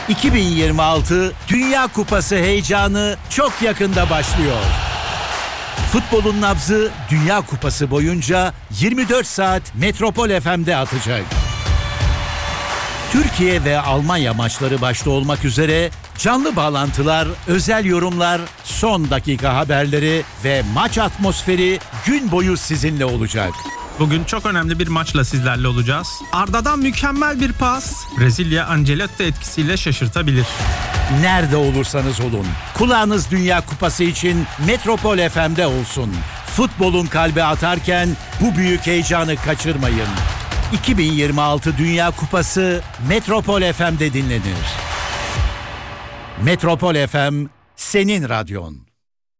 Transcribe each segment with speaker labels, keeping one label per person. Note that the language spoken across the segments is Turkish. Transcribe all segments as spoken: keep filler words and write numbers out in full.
Speaker 1: iki bin yirmi altı Dünya Kupası heyecanı çok yakında başlıyor. Futbolun nabzı Dünya Kupası boyunca yirmi dört saat Metropol F M'de atacak. Türkiye ve Almanya maçları başta olmak üzere canlı bağlantılar, özel yorumlar, son dakika haberleri ve maç atmosferi gün boyu sizinle olacak.
Speaker 2: Bugün çok önemli bir maçla sizlerle olacağız. Arda'dan mükemmel bir pas, Brezilya Ancelotti etkisiyle şaşırtabilir.
Speaker 1: Nerede olursanız olun, kulağınız Dünya Kupası için Metropol F M'de olsun. Futbolun kalbi atarken bu büyük heyecanı kaçırmayın. iki bin yirmi altı Dünya Kupası Metropol F M'de dinlenir. Metropol F M, senin radyon.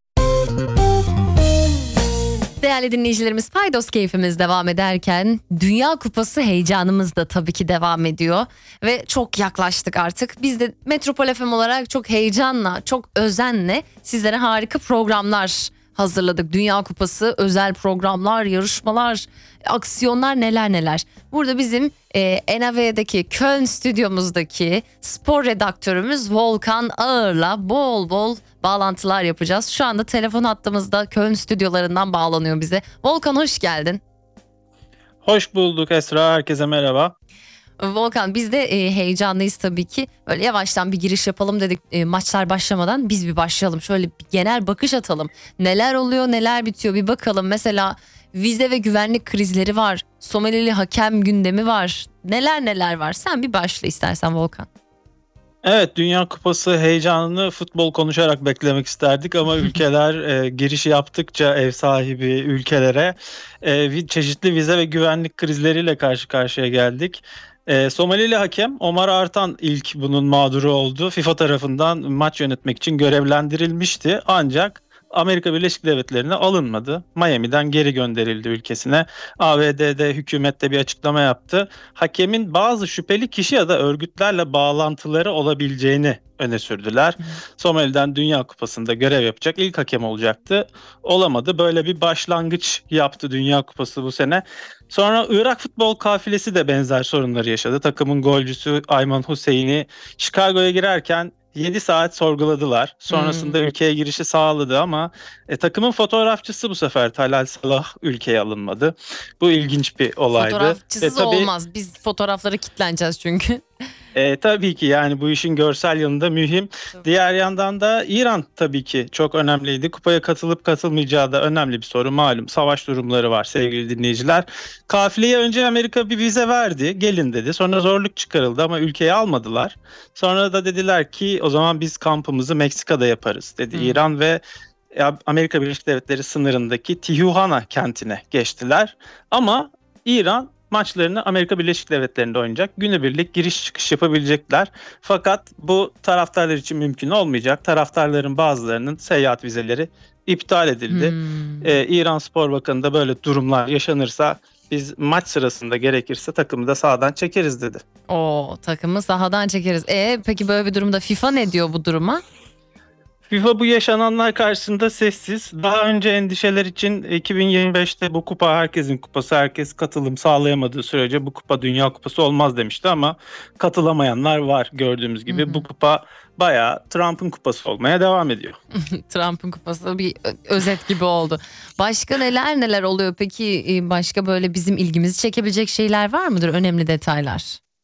Speaker 3: Değerli dinleyicilerimiz, Paydos keyfimiz devam ederken Dünya Kupası heyecanımız da tabii ki devam ediyor. Ve çok yaklaştık artık. Biz de Metropol F M olarak çok heyecanla, çok özenle sizlere harika programlar hazırladık. Dünya Kupası, özel programlar, yarışmalar, aksiyonlar, neler neler. Burada bizim e, N A V'deki Köln stüdyomuzdaki spor redaktörümüz Volkan Ağır'la bol bol bağlantılar yapacağız. Şu anda telefon hattımızda Köln stüdyolarından bağlanıyor bize. Volkan, hoş geldin.
Speaker 4: Hoş bulduk Esra, herkese merhaba.
Speaker 3: Volkan, biz de e, heyecanlıyız tabii ki. Böyle yavaştan bir giriş yapalım dedik, e, maçlar başlamadan biz bir başlayalım. Şöyle bir genel bakış atalım. Neler oluyor, neler bitiyor bir bakalım. Mesela vize ve güvenlik krizleri var. Somalili hakem gündemi var. Neler neler var. Sen bir başla istersen Volkan.
Speaker 4: Evet, Dünya Kupası heyecanını futbol konuşarak beklemek isterdik ama ülkeler e, giriş yaptıkça ev sahibi ülkelere e, çeşitli vize ve güvenlik krizleriyle karşı karşıya geldik. E, Somalili hakem Omar Artan ilk bunun mağduru oldu. FIFA tarafından maç yönetmek için görevlendirilmişti ancak Amerika Birleşik Devletleri'ne alınmadı. Miami'den geri gönderildi ülkesine. A B D'de hükümet de bir açıklama yaptı. Hakemin bazı şüpheli kişi ya da örgütlerle bağlantıları olabileceğini öne sürdüler. Hmm. Somali'den Dünya Kupası'nda görev yapacak ilk hakem olacaktı. Olamadı. Böyle bir başlangıç yaptı Dünya Kupası bu sene. Sonra Irak futbol kafilesi de benzer sorunları yaşadı. Takımın golcüsü Ayman Hüseyin'i Chicago'ya girerken yedi saat sorguladılar. Sonrasında hmm. ülkeye girişi sağladı ama e, takımın fotoğrafçısı bu sefer Talal Salah ülkeye alınmadı. Bu ilginç bir olaydı.
Speaker 3: Fotoğrafçısız e, tabii, olmaz. Biz fotoğraflara kilitleneceğiz çünkü.
Speaker 4: E, tabii ki yani bu işin görsel yanında mühim. Tabii. Diğer yandan da İran tabii ki çok önemliydi. Kupaya katılıp katılmayacağı da önemli bir soru. Malum savaş durumları var sevgili dinleyiciler. Kafileye önce Amerika bir vize verdi. Gelin dedi. Sonra zorluk çıkarıldı ama ülkeye almadılar. Sonra da dediler ki o zaman biz kampımızı Meksika'da yaparız dedi hmm. İran ve Amerika Birleşik Devletleri sınırındaki Tijuana kentine geçtiler. Ama İran maçlarını Amerika Birleşik Devletleri'nde oynayacak. Günübirlik giriş çıkış yapabilecekler. Fakat bu taraftarlar için mümkün olmayacak. Taraftarların bazılarının seyahat vizeleri iptal edildi. Hmm. Ee, İran Spor Bakanı da böyle durumlar yaşanırsa biz maç sırasında gerekirse takımı da sahadan çekeriz dedi.
Speaker 3: Oo, takımı sahadan çekeriz. E peki böyle bir durumda FIFA ne diyor bu duruma?
Speaker 4: FIFA bu yaşananlar karşısında sessiz. Daha önce endişeler için iki bin yirmi beşte bu kupa herkesin kupası, herkes katılım sağlayamadığı sürece bu kupa Dünya Kupası olmaz demişti ama katılamayanlar var gördüğümüz gibi. Hı hı. Bu kupa bayağı Trump'ın kupası olmaya devam ediyor.
Speaker 3: Trump'ın kupası bir özet gibi oldu. Başka neler neler oluyor peki, başka böyle bizim ilgimizi çekebilecek şeyler var mıdır, önemli detaylar?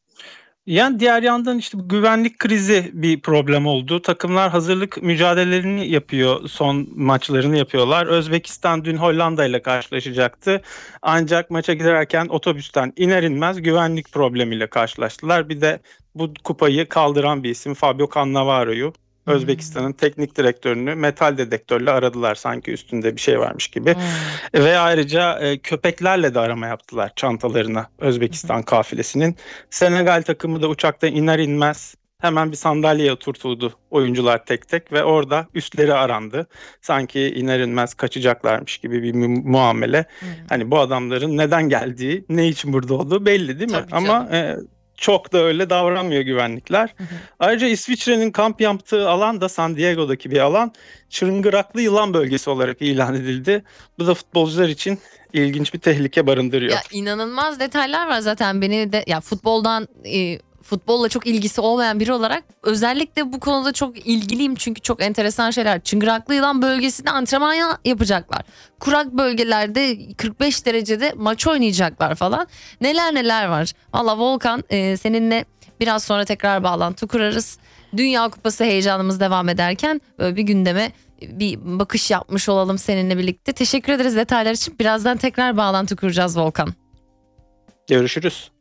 Speaker 4: Yani diğer yandan işte güvenlik krizi bir problem oldu. Takımlar hazırlık mücadelelerini yapıyor, son maçlarını yapıyorlar. Özbekistan dün Hollanda ile karşılaşacaktı. Ancak maça giderken otobüsten iner inmez güvenlik problemiyle karşılaştılar. Bir de bu kupayı kaldıran bir isim Fabio Cannavaro'yu, Özbekistan'ın teknik direktörünü metal dedektörle aradılar sanki üstünde bir şey varmış gibi. Hmm. Ve ayrıca e, köpeklerle de arama yaptılar çantalarına Özbekistan hmm. kafilesinin. Senegal takımı da uçaktan iner inmez hemen bir sandalyeye oturtuldu oyuncular tek tek ve orada üstleri arandı. Sanki iner inmez kaçacaklarmış gibi bir mu- muamele. Hmm. Hani bu adamların neden geldiği, ne için burada olduğu belli değil mi? Tabii ama e, çok da öyle davranmıyor güvenlikler. Hı hı. Ayrıca İsviçre'nin kamp yaptığı alan da San Diego'daki bir alan. Çıngıraklı yılan bölgesi olarak ilan edildi. Bu da futbolcular için ilginç bir tehlike barındırıyor.
Speaker 3: Ya inanılmaz detaylar var zaten, beni de ya futboldan e, futbolla çok ilgisi olmayan biri olarak özellikle bu konuda çok ilgiliyim. Çünkü çok enteresan şeyler. Çıngıraklı Yılan bölgesinde antrenman yapacaklar. Kurak bölgelerde kırk beş derecede maç oynayacaklar falan. Neler neler var. Valla Volkan, e, seninle biraz sonra tekrar bağlantı kurarız. Dünya Kupası heyecanımız devam ederken böyle bir gündeme bir bakış yapmış olalım seninle birlikte. Teşekkür ederiz detaylar için. Birazdan tekrar bağlantı kuracağız Volkan.
Speaker 4: Görüşürüz.